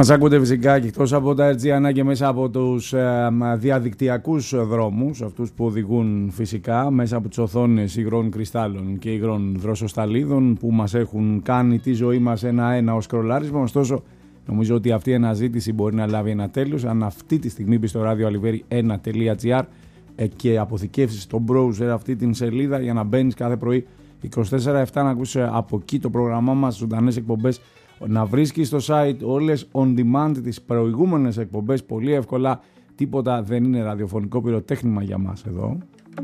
Μας ακούτε φυσικά και εκτός από τα RGN και μέσα από τους διαδικτυακούς δρόμους, αυτούς που οδηγούν φυσικά μέσα από τις οθόνες υγρών κρυστάλλων και υγρών δροσοσταλίδων που μας έχουν κάνει τη ζωή μας ένα-ένα ως σκρολάρισμα. Ωστόσο, νομίζω ότι αυτή η αναζήτηση μπορεί να λάβει ένα τέλος. Αν αυτή τη στιγμή μπει στο radioaliveri1.gr και αποθηκεύσεις στο browser αυτή την σελίδα για να μπαίνεις κάθε πρωί 24/7 να ακούσεις από εκεί το πρόγραμμά μας, ζωντανές εκπομπές, να βρίσκεις στο site όλες on demand τις προηγούμενες εκπομπές πολύ εύκολα. Τίποτα δεν είναι ραδιοφωνικό πυροτέχνημα για μας εδώ.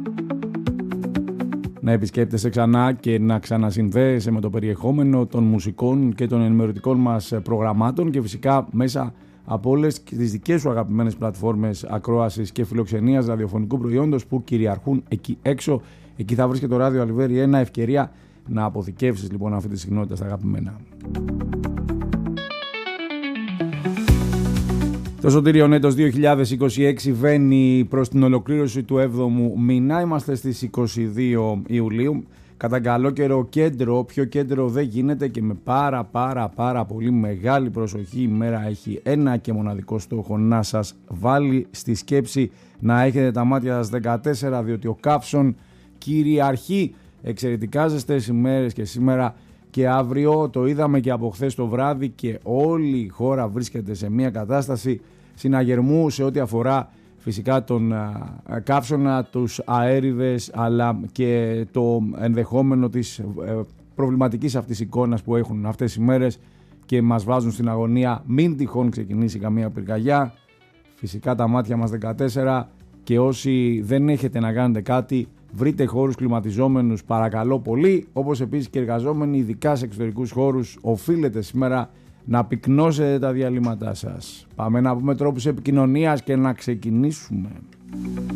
Να επισκέπτεσαι ξανά και να ξανασυνδέεσαι με το περιεχόμενο των μουσικών και των ενημερωτικών μας προγραμμάτων και φυσικά μέσα από όλες τις δικές σου αγαπημένες πλατφόρμες ακρόασης και φιλοξενίας ραδιοφωνικού προϊόντος που κυριαρχούν εκεί έξω. Εκεί θα βρίσκεται το Radio Aliveri, ένα ευκαιρία να αποθηκεύσεις λοιπόν αυτή τη συχνότητα στα αγαπημένα. Το Σωτήριο Νέτος 2026 βαίνει προς την ολοκλήρωση του 7ου μήνα. Είμαστε στις 22 Ιουλίου. Κατά καλό καιρό κέντρο, πιο κέντρο δεν γίνεται και με πάρα πολύ μεγάλη προσοχή η μέρα έχει ένα και μοναδικό στόχο: να σας βάλει στη σκέψη, να έχετε τα μάτια σας 14, διότι ο καύσων κυριαρχεί εξαιρετικά ζεστές ημέρες και σήμερα και αύριο. Το είδαμε και από χθες το βράδυ και όλη η χώρα βρίσκεται σε μια κατάσταση συναγερμού σε ό,τι αφορά φυσικά τον καύσωνα, τους αέριδες, αλλά και το ενδεχόμενο της προβληματικής αυτής εικόνας που έχουν αυτές οι μέρες και μας βάζουν στην αγωνία μην τυχόν ξεκινήσει καμία πυρκαγιά. Φυσικά τα μάτια μας 14 και όσοι δεν έχετε να κάνετε κάτι, βρείτε χώρους κλιματιζόμενους παρακαλώ πολύ, όπως επίσης και εργαζόμενοι ειδικά σε εξωτερικούς χώρους οφείλετε σήμερα να πυκνώσετε τα διαλύματά σας. Πάμε να πούμε τρόπους επικοινωνίας και να ξεκινήσουμε.